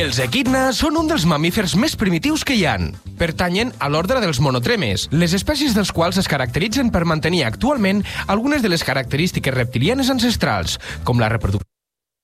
Els equidna són un dels mamífers més primitius que hi han. Pertanyen a l'ordre dels monotremes, les espècies dels quals es caracteritzen per mantenir actualment algunes de les característiques reptilianes ancestrals, com la reproducció